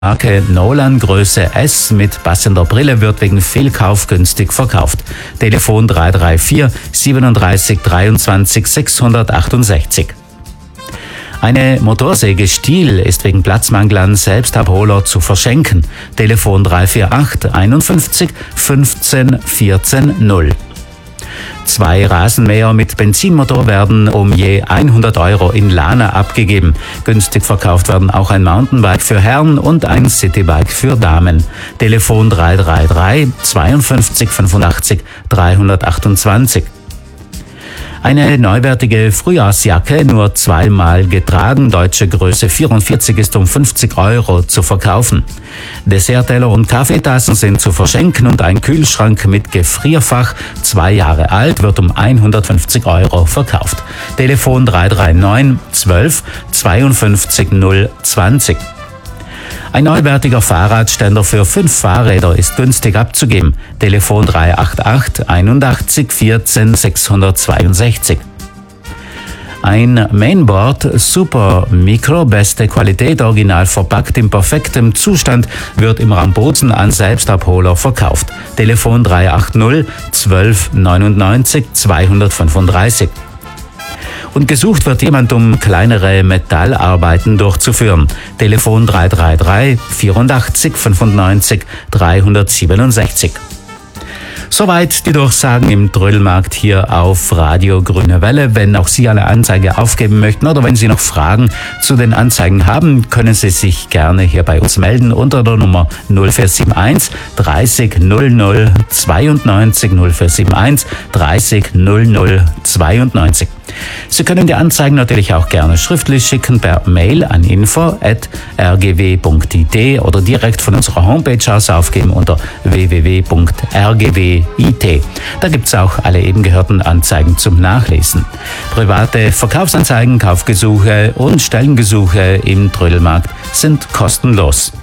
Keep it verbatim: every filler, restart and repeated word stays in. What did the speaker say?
Marke Nolan Größe S mit passender Brille wird wegen Fehlkauf günstig verkauft. Telefon drei drei vier siebenunddreißig dreiundzwanzig sechshundertachtundsechzig. Eine Motorsäge Stihl ist wegen Platzmangel an Selbstabholer zu verschenken. Telefon drei vier acht einundfünfzig fünfzehn vierzehn null. Zwei Rasenmäher mit Benzinmotor werden um je hundert Euro in Lana abgegeben. Günstig verkauft werden auch ein Mountainbike für Herren und ein Citybike für Damen. Telefon drei drei drei zweiundfünfzig fünfundachtzig dreihundertachtundzwanzig. Eine neuwertige Frühjahrsjacke, nur zweimal getragen, deutsche Größe vierundvierzig, ist um fünfzig Euro zu verkaufen. Dessertteller und Kaffeetassen sind zu verschenken und ein Kühlschrank mit Gefrierfach, zwei Jahre alt, wird um hundertfünfzig Euro verkauft. Telefon drei drei neun zwölf zweiundfünfzig null zwanzig. Ein neuwertiger Fahrradständer für fünf Fahrräder ist günstig abzugeben. Telefon drei acht acht einundachtzig vierzehn sechshundertzweiundsechzig. Ein Mainboard Super Micro, beste Qualität, original verpackt, in perfektem Zustand, wird im Rambozen an Selbstabholer verkauft. Telefon drei acht null zwölf neunundneunzig zweihundertfünfunddreißig. Und gesucht wird jemand, um kleinere Metallarbeiten durchzuführen. Telefon drei drei drei vierundachtzig fünfundneunzig dreihundertsiebenundsechzig. Soweit die Durchsagen im Trödelmarkt hier auf Radio Grüne Welle. Wenn auch Sie eine Anzeige aufgeben möchten oder wenn Sie noch Fragen zu den Anzeigen haben, können Sie sich gerne hier bei uns melden unter der Nummer null vier sieben eins dreißig null null zweiundneunzig null vier sieben eins dreißig null null zweiundneunzig. Sie können die Anzeigen natürlich auch gerne schriftlich schicken per Mail an info at r g w punkt i t oder direkt von unserer Homepage aus aufgeben unter w w w punkt r g w punkt i t. Da gibt es auch alle eben gehörten Anzeigen zum Nachlesen. Private Verkaufsanzeigen, Kaufgesuche und Stellengesuche im Trödelmarkt sind kostenlos.